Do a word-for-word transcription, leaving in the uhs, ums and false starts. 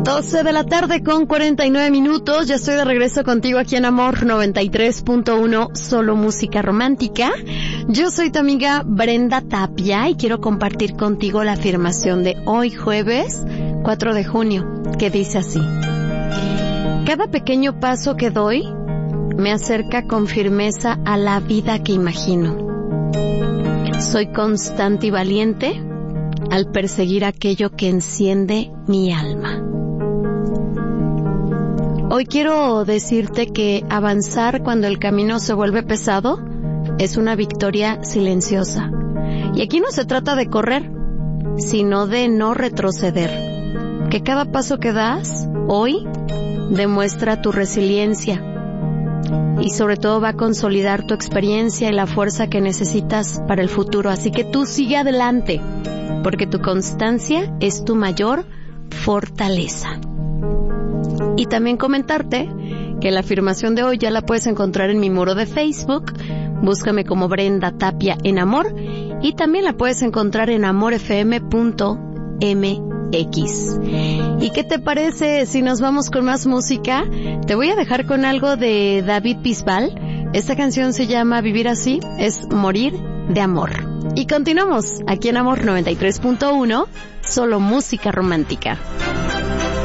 doce de la tarde con cuarenta y nueve minutos. Ya estoy de regreso contigo aquí en Amor noventa y tres punto uno, solo música romántica. Yo soy tu amiga Brenda Tapia y quiero compartir contigo la afirmación de hoy jueves cuatro de junio, que dice así: cada pequeño paso que doy me acerca con firmeza a la vida que imagino. Soy constante y valiente al perseguir aquello que enciende mi alma. Hoy quiero decirte que avanzar cuando el camino se vuelve pesado es una victoria silenciosa. Y aquí no se trata de correr, sino de no retroceder. Que cada paso que das hoy demuestra tu resiliencia y sobre todo va a consolidar tu experiencia y la fuerza que necesitas para el futuro. Así que tú sigue adelante, porque tu constancia es tu mayor fortaleza. Y también comentarte que la afirmación de hoy ya la puedes encontrar en mi muro de Facebook. Búscame como Brenda Tapia en Amor, y también la puedes encontrar en amor f m punto m x. ¿Y qué te parece si nos vamos con más música? Te voy a dejar con algo de David Bisbal. Esta canción se llama Vivir Así, es Morir de Amor. Y continuamos aquí en Amor noventa y tres punto uno, solo música romántica.